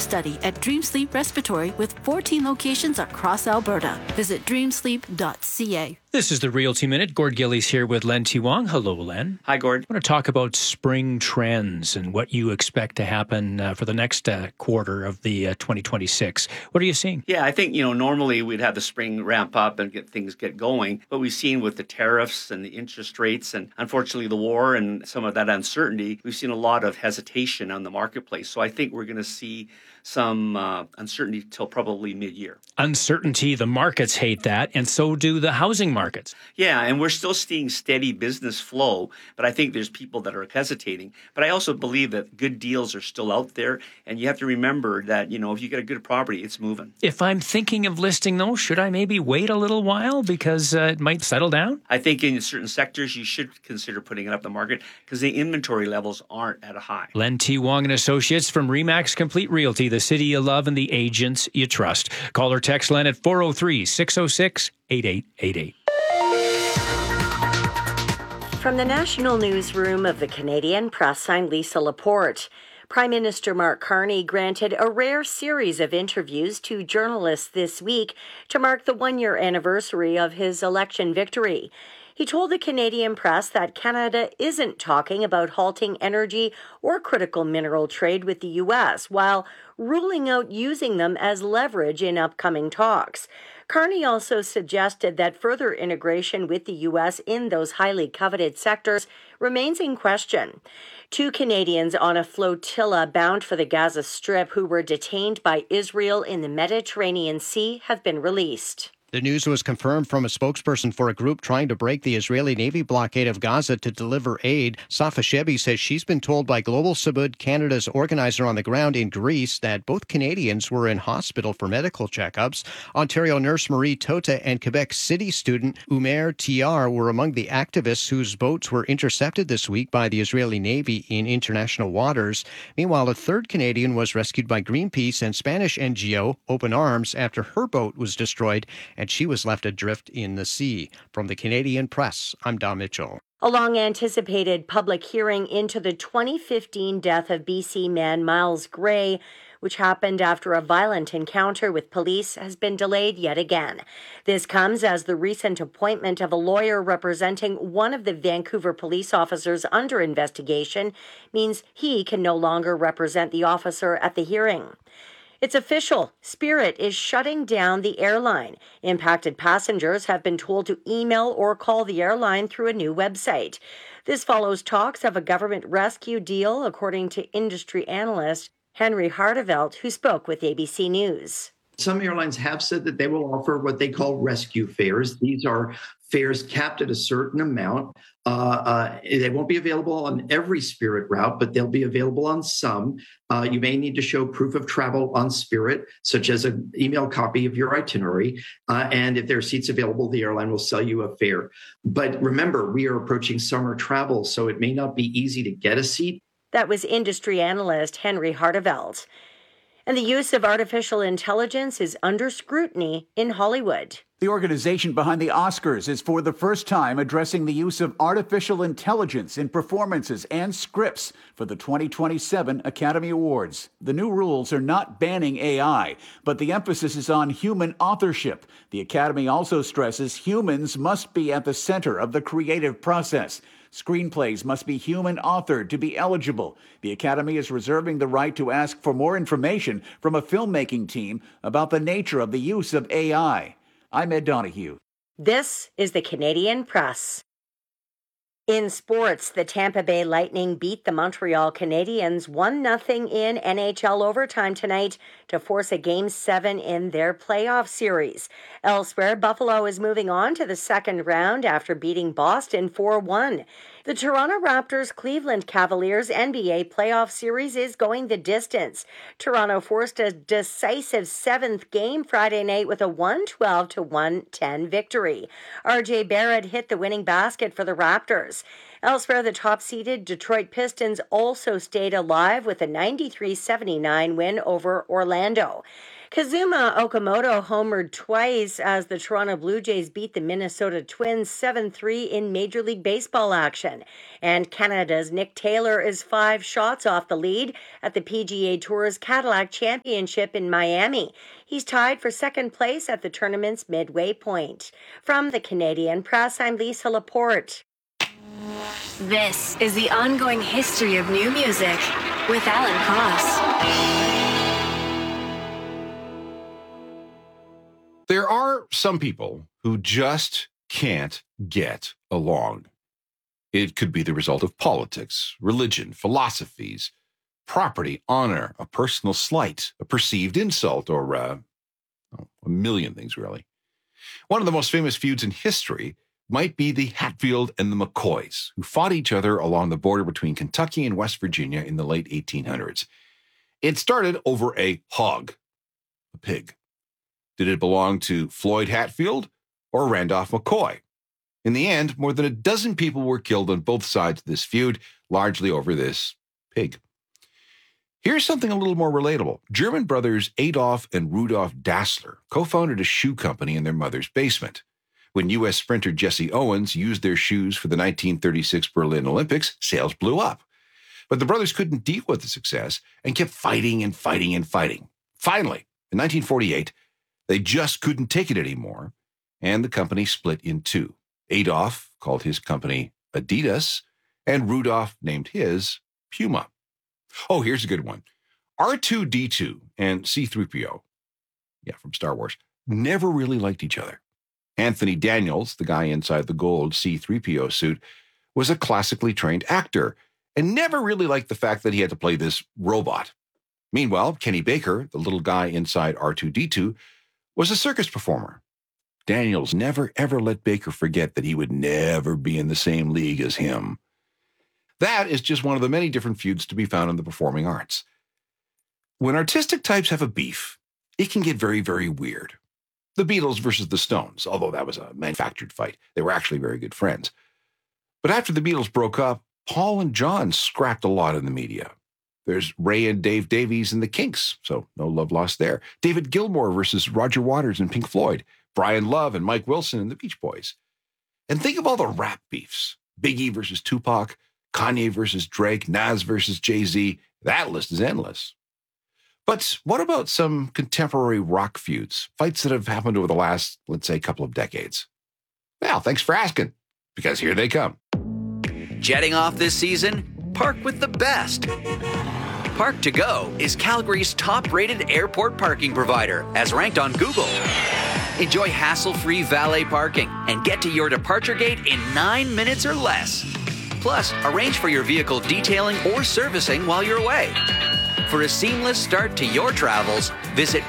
study at Dream Sleep Respiratory with 14 locations across Alberta. Visit dreamsleep.ca. This is the Realty Minute. Gord Gillies here with Len T. Wong. Hello, Len. Hi, Gord. I want to talk about spring trends and what you expect to happen for the next quarter of the 2026. What are you seeing? Yeah, I think, normally we'd have the spring ramp up and get going. But we've seen with the tariffs and the interest rates and unfortunately the war and some of that uncertainty, we've seen a lot of hesitation on the marketplace. So I think we're going to see some uncertainty till probably mid-year. Uncertainty, the markets hate that, and so do the housing markets. Yeah, and we're still seeing steady business flow, but I think there's people that are hesitating. But I also believe that good deals are still out there, and you have to remember that, if you get a good property, it's moving. If I'm thinking of listing those, should I maybe wait a little while because it might settle down? I think in certain sectors, you should consider putting it up the market because the inventory levels aren't at a high. Len T. Wong and Associates from RE/MAX Complete Realty, the city you love and the agents you trust. Call or text Len at 403-606-8888. From the National Newsroom of the Canadian Press, I'm Lisa Laporte. Prime Minister Mark Carney granted a rare series of interviews to journalists this week to mark the one-year anniversary of his election victory. He told the Canadian Press that Canada isn't talking about halting energy or critical mineral trade with the U.S., while ruling out using them as leverage in upcoming talks. Carney also suggested that further integration with the U.S. in those highly coveted sectors remains in question. 2 Canadians on a flotilla bound for the Gaza Strip who were detained by Israel in the Mediterranean Sea have been released. The news was confirmed from a spokesperson for a group trying to break the Israeli Navy blockade of Gaza to deliver aid. Safa Shebi says she's been told by Global Sabud, Canada's organizer on the ground in Greece, that both Canadians were in hospital for medical checkups. Ontario nurse Marie Tota and Quebec City student Umer Tiar were among the activists whose boats were intercepted this week by the Israeli Navy in international waters. Meanwhile, a third Canadian was rescued by Greenpeace and Spanish NGO Open Arms after her boat was destroyed and she was left adrift in the sea. From the Canadian Press, I'm Don Mitchell. A long-anticipated public hearing into the 2015 death of BC man Miles Gray, which happened after a violent encounter with police, has been delayed yet again. This comes as the recent appointment of a lawyer representing one of the Vancouver police officers under investigation means he can no longer represent the officer at the hearing. It's official. Spirit is shutting down the airline. Impacted passengers have been told to email or call the airline through a new website. This follows talks of a government rescue deal, according to industry analyst Henry Hartevelt, who spoke with ABC News. Some airlines have said that they will offer what they call rescue fares. These are fares capped at a certain amount. They won't be available on every Spirit route, but they'll be available on some. You may need to show proof of travel on Spirit, such as an email copy of your itinerary. And if there are seats available, the airline will sell you a fare. But remember, we are approaching summer travel, so it may not be easy to get a seat. That was industry analyst Henry Hartevelt. And the use of artificial intelligence is under scrutiny in Hollywood. The organization behind the Oscars is for the first time addressing the use of artificial intelligence in performances and scripts for the 2027 Academy Awards. The new rules are not banning AI, but the emphasis is on human authorship. The Academy also stresses humans must be at the center of the creative process. Screenplays must be human-authored to be eligible. The Academy is reserving the right to ask for more information from a filmmaking team about the nature of the use of AI. I'm Ed Donahue. This is the Canadian Press. In sports, the Tampa Bay Lightning beat the Montreal Canadiens 1-0 in NHL overtime tonight to force a Game 7 in their playoff series. Elsewhere, Buffalo is moving on to the second round after beating Boston 4-1. The Toronto Raptors Cleveland Cavaliers NBA playoff series is going the distance. Toronto forced a decisive 7th game Friday night with a 112-110 victory. RJ Barrett hit the winning basket for the Raptors. Elsewhere, the top-seeded Detroit Pistons also stayed alive with a 93-79 win over Orlando. Kazuma Okamoto homered twice as the Toronto Blue Jays beat the Minnesota Twins 7-3 in Major League Baseball action. And Canada's Nick Taylor is 5 shots off the lead at the PGA Tour's Cadillac Championship in Miami. He's tied for second place at the tournament's midway point. From the Canadian Press, I'm Lisa Laporte. This is the ongoing history of new music with Alan Cross. There are some people who just can't get along. It could be the result of politics, religion, philosophies, property, honor, a personal slight, a perceived insult, or a million things, really. One of the most famous feuds in history might be the Hatfield and the McCoys, who fought each other along the border between Kentucky and West Virginia in the late 1800s. It started over a hog, a pig. Did it belong to Floyd Hatfield or Randolph McCoy? In the end, more than a dozen people were killed on both sides of this feud, largely over this pig. Here's something a little more relatable. German brothers Adolf and Rudolf Dassler co-founded a shoe company in their mother's basement. When U.S. sprinter Jesse Owens used their shoes for the 1936 Berlin Olympics, sales blew up. But the brothers couldn't deal with the success and kept fighting and fighting and fighting. Finally, in 1948, they just couldn't take it anymore, and the company split in two. Adolf called his company Adidas, and Rudolf named his Puma. Oh, here's a good one. R2-D2 and C-3PO, from Star Wars, never really liked each other. Anthony Daniels, the guy inside the gold C-3PO suit, was a classically trained actor and never really liked the fact that he had to play this robot. Meanwhile, Kenny Baker, the little guy inside R2-D2, was a circus performer. Daniels never, ever let Baker forget that he would never be in the same league as him. That is just one of the many different feuds to be found in the performing arts. When artistic types have a beef, it can get very, very weird. The Beatles versus the Stones, although that was a manufactured fight, they were actually very good friends. But after the Beatles broke up, Paul and John scrapped a lot in the media. There's Ray and Dave Davies and the Kinks, so no love lost there. David Gilmour versus Roger Waters and Pink Floyd. Brian Love and Mike Wilson and the Beach Boys. And think of all the rap beefs. Biggie versus Tupac, Kanye versus Drake, Nas versus Jay-Z. That list is endless. But what about some contemporary rock feuds, fights that have happened over the last, let's say, couple of decades? Well, thanks for asking, because here they come. Jetting off this season? Park with the best. Park to Go is Calgary's top-rated airport parking provider, as ranked on Google. Enjoy hassle-free valet parking and get to your departure gate in 9 minutes or less. Plus, arrange for your vehicle detailing or servicing while you're away. For a seamless start to your travels, visit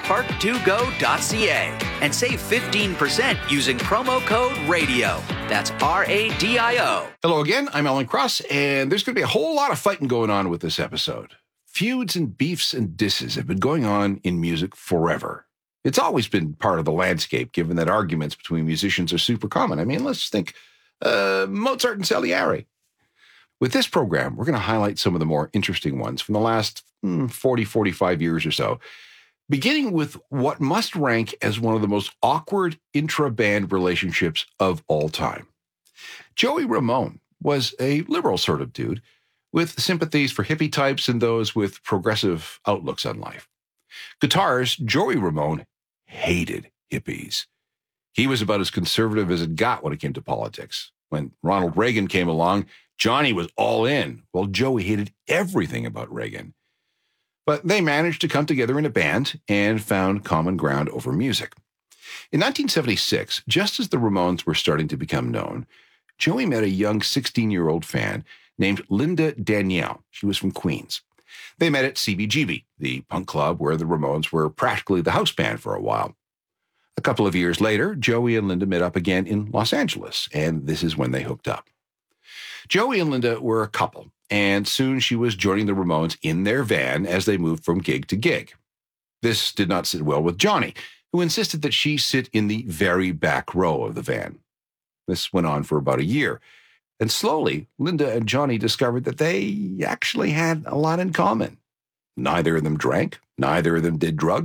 park2go.ca and save 15% using promo code RADIO. That's RADIO. Hello again, I'm Alan Cross, and there's going to be a whole lot of fighting going on with this episode. Feuds and beefs and disses have been going on in music forever. It's always been part of the landscape, given that arguments between musicians are super common. I mean, let's think Mozart and Salieri. With this program, we're going to highlight some of the more interesting ones from the last 40, 45 years or so, beginning with what must rank as one of the most awkward intra-band relationships of all time. Joey Ramone was a liberal sort of dude with sympathies for hippie types and those with progressive outlooks on life. Guitarist Joey Ramone hated hippies. He was about as conservative as it got when it came to politics. When Ronald Reagan came along, Johnny was all in, while Joey hated everything about Reagan. But they managed to come together in a band and found common ground over music. In 1976, just as the Ramones were starting to become known, Joey met a young 16-year-old fan named Linda Danielle. She was from Queens. They met at CBGB, the punk club where the Ramones were practically the house band for a while. A couple of years later, Joey and Linda met up again in Los Angeles, and this is when they hooked up. Joey and Linda were a couple, and soon she was joining the Ramones in their van as they moved from gig to gig. This did not sit well with Johnny, who insisted that she sit in the very back row of the van. This went on for about a year, and slowly, Linda and Johnny discovered that they actually had a lot in common. Neither of them drank, neither of them did drugs,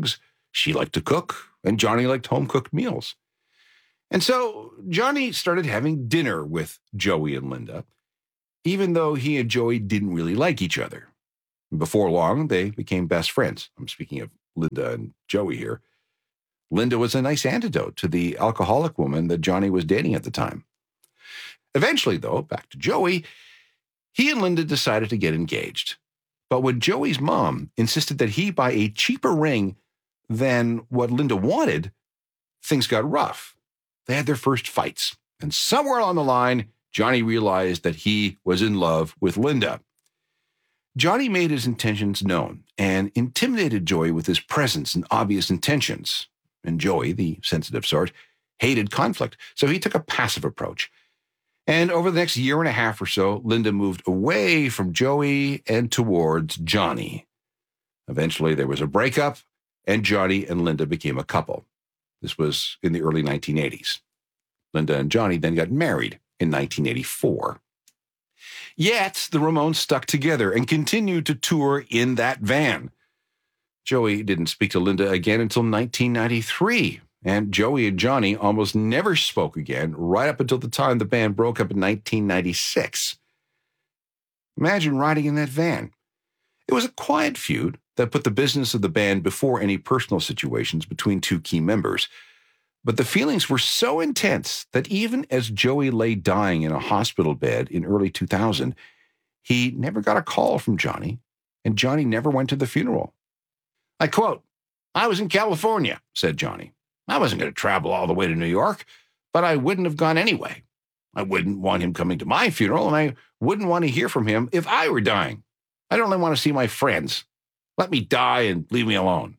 She liked to cook, and Johnny liked home-cooked meals. And so Johnny started having dinner with Joey and Linda, even though he and Joey didn't really like each other. Before long, they became best friends. I'm speaking of Linda and Joey here. Linda was a nice antidote to the alcoholic woman that Johnny was dating at the time. Eventually, though, back to Joey, he and Linda decided to get engaged. But when Joey's mom insisted that he buy a cheaper ring than what Linda wanted, things got rough. They had their first fights. And somewhere along the line, Johnny realized that he was in love with Linda. Johnny made his intentions known and intimidated Joey with his presence and obvious intentions. And Joey, the sensitive sort, hated conflict, so he took a passive approach. And over the next year and a half or so, Linda moved away from Joey and towards Johnny. Eventually, there was a breakup, and Johnny and Linda became a couple. This was in the early 1980s. Linda and Johnny then got married in 1984. Yet, the Ramones stuck together and continued to tour in that van. Joey didn't speak to Linda again until 1993, and Joey and Johnny almost never spoke again right up until the time the band broke up in 1996. Imagine riding in that van. It was a quiet feud that put the business of the band before any personal situations between two key members. But the feelings were so intense that even as Joey lay dying in a hospital bed in early 2000, he never got a call from Johnny, and Johnny never went to the funeral. I quote, "I was in California," said Johnny. "I wasn't going to travel all the way to New York, but I wouldn't have gone anyway. I wouldn't want him coming to my funeral, and I wouldn't want to hear from him if I were dying. I'd only want to see my friends. Let me die and leave me alone."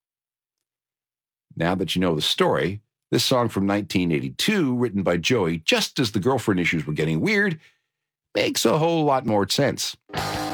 Now that you know the story, this song from 1982, written by Joey just as the girlfriend issues were getting weird, makes a whole lot more sense.